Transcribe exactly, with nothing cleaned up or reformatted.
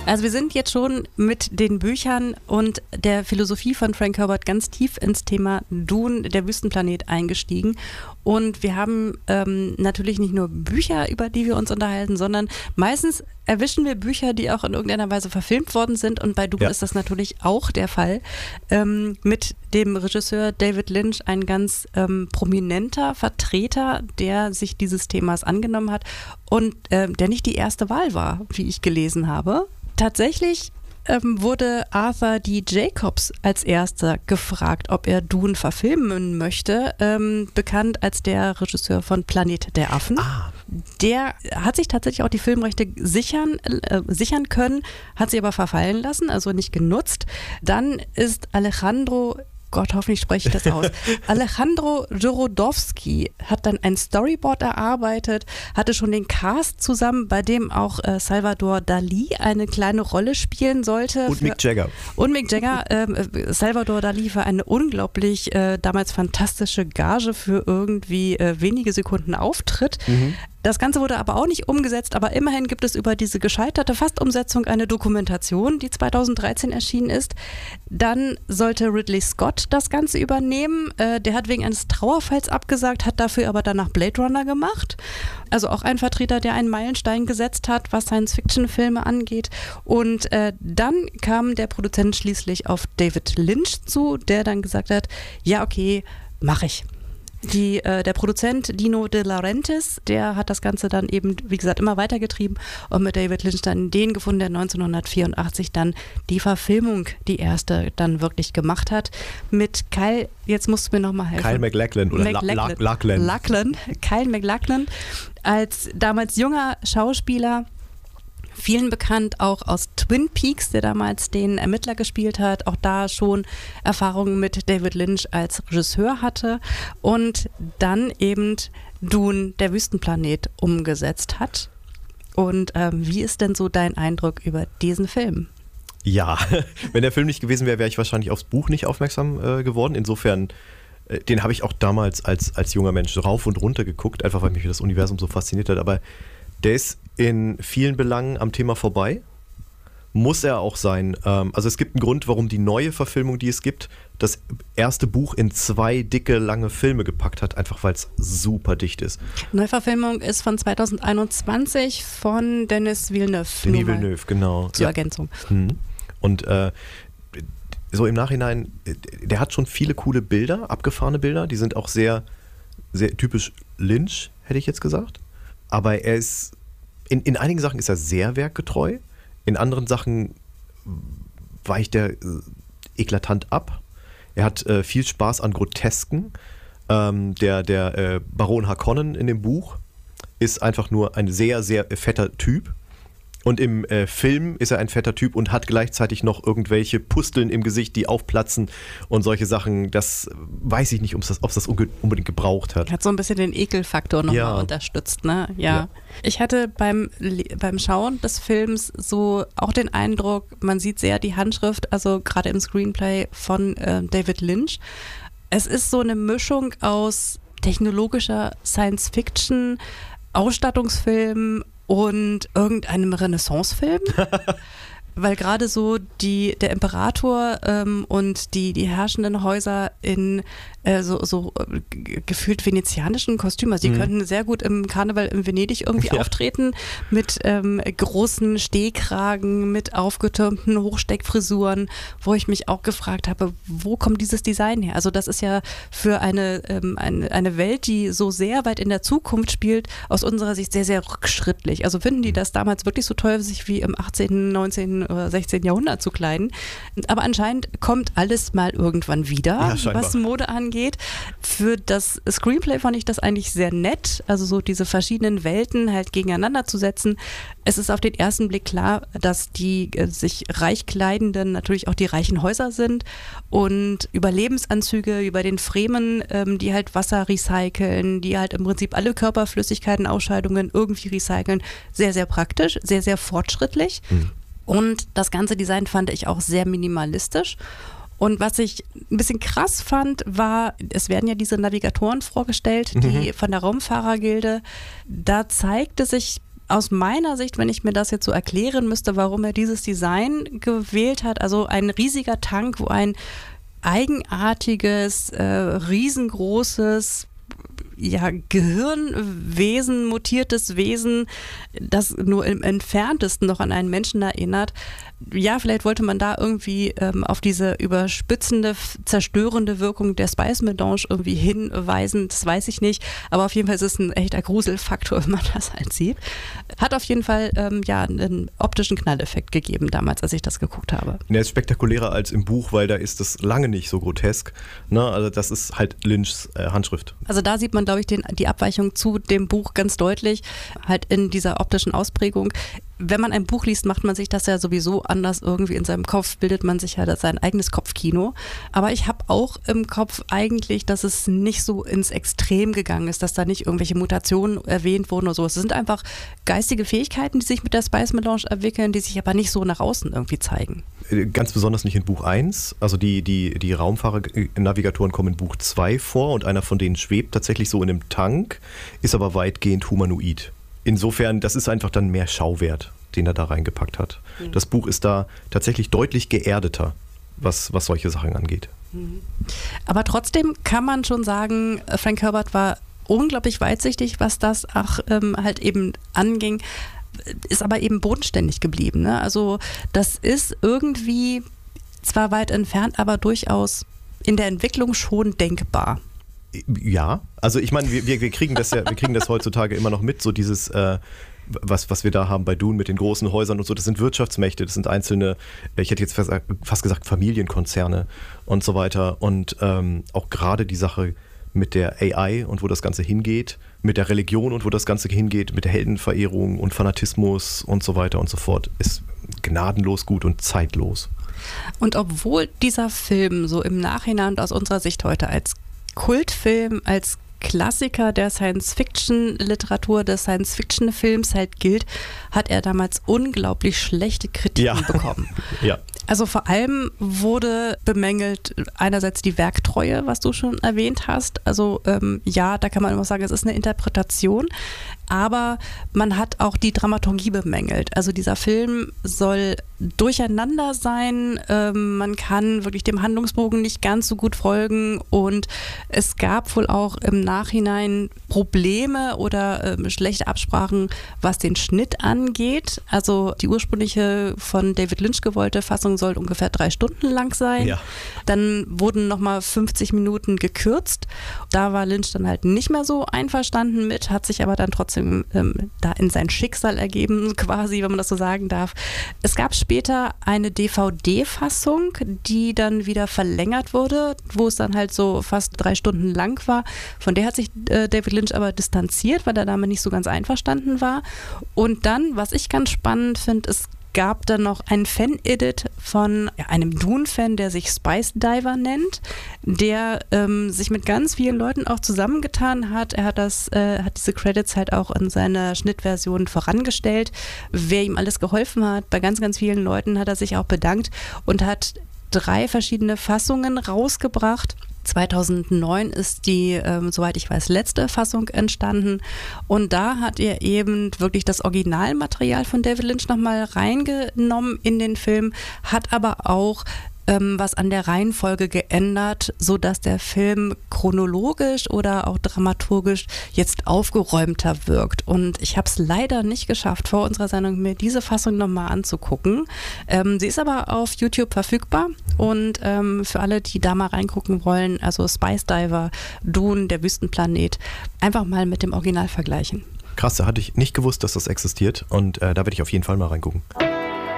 Also wir sind jetzt schon mit den Büchern und der Philosophie von Frank Herbert ganz tief ins Thema Dune, der Wüstenplanet, eingestiegen. Und wir haben ähm, natürlich nicht nur Bücher, über die wir uns unterhalten, sondern meistens erwischen wir Bücher, die auch in irgendeiner Weise verfilmt worden sind. Und bei Dune ja. ist das natürlich auch der Fall. Ähm, mit dem Regisseur David Lynch, ein ganz ähm, prominenter Vertreter, der sich dieses Themas angenommen hat und äh, der nicht die erste Wahl war, wie ich gelesen habe. Tatsächlich ähm, wurde Arthur D. Jacobs als erster gefragt, ob er Dune verfilmen möchte, ähm, bekannt als der Regisseur von Planet der Affen. Ah. Der hat sich tatsächlich auch die Filmrechte sichern, äh, sichern können, hat sie aber verfallen lassen, also nicht genutzt. Dann ist Alejandro Gott, hoffentlich spreche ich das aus. Alejandro Jodorowsky hat dann ein Storyboard erarbeitet, hatte schon den Cast zusammen, bei dem auch äh, Salvador Dali eine kleine Rolle spielen sollte. Und für, Mick Jagger. Und Mick Jagger. Äh, Salvador Dali für eine unglaublich äh, damals fantastische Gage für irgendwie äh, wenige Sekunden Auftritt. Mhm. Das Ganze wurde aber auch nicht umgesetzt, aber immerhin gibt es über diese gescheiterte Fastumsetzung eine Dokumentation, die zweitausenddreizehn erschienen ist. Dann sollte Ridley Scott das Ganze übernehmen. Äh, der hat wegen eines Trauerfalls abgesagt, hat dafür aber danach Blade Runner gemacht. Also auch ein Vertreter, der einen Meilenstein gesetzt hat, was Science-Fiction-Filme angeht. Und äh, dann kam der Produzent schließlich auf David Lynch zu, der dann gesagt hat, ja okay, mache ich. Die, äh, der Produzent Dino De Laurentiis, der hat das Ganze dann eben, wie gesagt, immer weitergetrieben und mit David Lynch dann den gefunden, der neunzehnhundertvierundachtzig dann die Verfilmung, die erste, dann wirklich gemacht hat. Mit Kyle, jetzt musst du mir nochmal helfen. Kyle MacLachlan oder MacLachlan. Lachlan. Lachlan. Kyle MacLachlan, als damals junger Schauspieler, vielen bekannt auch aus Twin Peaks, der damals den Ermittler gespielt hat, auch da schon Erfahrungen mit David Lynch als Regisseur hatte und dann eben Dune, der Wüstenplanet, umgesetzt hat. Und ähm, wie ist denn so dein Eindruck über diesen Film? Ja, wenn der Film nicht gewesen wäre, wäre ich wahrscheinlich aufs Buch nicht aufmerksam äh, geworden. Insofern, äh, den habe ich auch damals als, als junger Mensch rauf und runter geguckt, einfach weil mich das Universum so fasziniert hat. Aber der ist in vielen Belangen am Thema vorbei. Muss er auch sein. Ähm, also es gibt einen Grund, warum die neue Verfilmung, die es gibt, das erste Buch in zwei dicke, lange Filme gepackt hat, einfach weil es super dicht ist. Neuverfilmung ist von zweitausendeinundzwanzig von Denis Villeneuve. Denis Villeneuve, genau. Zur ja. Ergänzung. Und äh, so im Nachhinein, der hat schon viele coole Bilder, abgefahrene Bilder, die sind auch sehr, sehr typisch Lynch, hätte ich jetzt gesagt. Aber er ist, in, in einigen Sachen ist er sehr werkgetreu, in anderen Sachen weicht er äh, eklatant ab. Er hat äh, viel Spaß an Grotesken. Ähm, der der äh, Baron Harkonnen in dem Buch ist einfach nur ein sehr, sehr fetter Typ. Und im äh, Film ist er ein fetter Typ und hat gleichzeitig noch irgendwelche Pusteln im Gesicht, die aufplatzen und solche Sachen. Das weiß ich nicht, ob es das, das unbedingt gebraucht hat. Hat so ein bisschen den Ekelfaktor nochmal ja. unterstützt, ne? Ja. ja. Ich hatte beim, beim Schauen des Films so auch den Eindruck, man sieht sehr die Handschrift, also gerade im Screenplay von äh, David Lynch. Es ist so eine Mischung aus technologischer Science-Fiction, Ausstattungsfilm und irgendeinem Renaissance-Film. Weil gerade so die, der Imperator ähm, und die, die herrschenden Häuser in äh, so, so äh, g- gefühlt venezianischen Kostümen, also die mhm. könnten sehr gut im Karneval in Venedig irgendwie ja. auftreten, mit ähm, großen Stehkragen, mit aufgetürmten Hochsteckfrisuren, wo ich mich auch gefragt habe, wo kommt dieses Design her? Also das ist ja für eine, ähm, eine, eine Welt, die so sehr weit in der Zukunft spielt, aus unserer Sicht sehr, sehr rückschrittlich. Also finden die das damals wirklich so toll, sich wie im achtzehnten, neunzehnten oder sechzehnten Jahrhundert zu kleiden. Aber anscheinend kommt alles mal irgendwann wieder, ja, was Mode angeht. Für das Screenplay fand ich das eigentlich sehr nett, also so diese verschiedenen Welten halt gegeneinander zu setzen. Es ist auf den ersten Blick klar, dass die äh, sich reich kleidenden natürlich auch die reichen Häuser sind und Überlebensanzüge über den Fremen, ähm, die halt Wasser recyceln, die halt im Prinzip alle Körperflüssigkeiten, Ausscheidungen irgendwie recyceln. Sehr, sehr praktisch, sehr, sehr fortschrittlich. Mhm. Und das ganze Design fand ich auch sehr minimalistisch. Und was ich ein bisschen krass fand, war, es werden ja diese Navigatoren vorgestellt, die mhm. von der Raumfahrergilde. Da zeigte sich aus meiner Sicht, wenn ich mir das jetzt so erklären müsste, warum er dieses Design gewählt hat, also ein riesiger Tank, wo ein eigenartiges, äh, riesengroßes, ja, Gehirnwesen, mutiertes Wesen, das nur im Entferntesten noch an einen Menschen erinnert. Ja, vielleicht wollte man da irgendwie ähm, auf diese überspitzende, zerstörende Wirkung der Spice Melange irgendwie hinweisen, das weiß ich nicht, aber auf jeden Fall ist es ein echter Gruselfaktor, wenn man das halt sieht. Hat auf jeden Fall ähm, ja einen optischen Knalleffekt gegeben damals, als ich das geguckt habe. Der ist spektakulärer als im Buch, weil da ist das lange nicht so grotesk. Ne? Also das ist halt Lynchs äh, Handschrift. Also da sieht man, glaube ich, den, die Abweichung zu dem Buch ganz deutlich, halt in dieser optischen Ausprägung. Wenn man ein Buch liest, macht man sich das ja sowieso anders irgendwie in seinem Kopf, bildet man sich ja sein eigenes Kopfkino. Aber ich habe auch im Kopf eigentlich, dass es nicht so ins Extrem gegangen ist, dass da nicht irgendwelche Mutationen erwähnt wurden oder so. Es sind einfach geistige Fähigkeiten, die sich mit der Spice Melange entwickeln, die sich aber nicht so nach außen irgendwie zeigen. Ganz besonders nicht in Buch eins. Also die, die, die Raumfahrer-Navigatoren kommen in Buch zwei vor und einer von denen schwebt tatsächlich so in einem Tank, ist aber weitgehend humanoid. Insofern, das ist einfach dann mehr Schauwert, den er da reingepackt hat. Mhm. Das Buch ist da tatsächlich deutlich geerdeter, was, was solche Sachen angeht. Mhm. Aber trotzdem kann man schon sagen, Frank Herbert war unglaublich weitsichtig, was das ach, ähm, halt eben anging, ist aber eben bodenständig geblieben. Ne? Also das ist irgendwie zwar weit entfernt, aber durchaus in der Entwicklung schon denkbar. Ja, also ich meine, wir, wir kriegen das ja, wir kriegen das heutzutage immer noch mit, so dieses, äh, was, was wir da haben bei Dune mit den großen Häusern und so, das sind Wirtschaftsmächte, das sind einzelne, ich hätte jetzt fast, fast gesagt Familienkonzerne und so weiter und ähm, auch gerade die Sache mit der A I und wo das Ganze hingeht, mit der Religion und wo das Ganze hingeht, mit der Heldenverehrung und Fanatismus und so weiter und so fort, ist gnadenlos gut und zeitlos. Und obwohl dieser Film so im Nachhinein und aus unserer Sicht heute als Kultfilm, als Klassiker der Science-Fiction-Literatur, des Science-Fiction-Films halt gilt, hat er damals unglaublich schlechte Kritiken ja. bekommen. Ja. Also vor allem wurde bemängelt einerseits die Werktreue, was du schon erwähnt hast. Also ähm, ja, da kann man immer sagen, es ist eine Interpretation, aber man hat auch die Dramaturgie bemängelt. Also dieser Film soll durcheinander sein, ähm, man kann wirklich dem Handlungsbogen nicht ganz so gut folgen und es gab wohl auch im Nachhinein Probleme oder ähm, schlechte Absprachen, was den Schnitt angeht. Also die ursprüngliche von David Lynch gewollte Fassung soll ungefähr drei Stunden lang sein. Ja. Dann wurden nochmal fünfzig Minuten gekürzt. Da war Lynch dann halt nicht mehr so einverstanden mit, hat sich aber dann trotzdem ähm, da in sein Schicksal ergeben, quasi, wenn man das so sagen darf. Es gab später eine D V D-Fassung, die dann wieder verlängert wurde, wo es dann halt so fast drei Stunden lang war. Von der hat sich äh, David Lynch aber distanziert, weil er damit nicht so ganz einverstanden war. Und dann, was ich ganz spannend finde, ist, gab dann noch einen Fan-Edit von ja, einem Dune-Fan, der sich Spice Diver nennt, der ähm, sich mit ganz vielen Leuten auch zusammengetan hat. Er hat das, äh, hat diese Credits halt auch in seiner Schnittversion vorangestellt, wer ihm alles geholfen hat. Bei ganz, ganz vielen Leuten hat er sich auch bedankt und hat drei verschiedene Fassungen rausgebracht. zweitausendneun ist die, ähm, soweit ich weiß, letzte Fassung entstanden und da hat er eben wirklich das Originalmaterial von David Lynch nochmal reingenommen in den Film, hat aber auch ähm, was an der Reihenfolge geändert, sodass der Film chronologisch oder auch dramaturgisch jetzt aufgeräumter wirkt und ich habe es leider nicht geschafft, vor unserer Sendung mir diese Fassung nochmal anzugucken. Ähm, sie ist aber auf YouTube verfügbar und ähm, für alle, die da mal reingucken wollen, also Spice Diver, Dune, der Wüstenplanet, einfach mal mit dem Original vergleichen. Krass, da hatte ich nicht gewusst, dass das existiert und äh, da werde ich auf jeden Fall mal reingucken.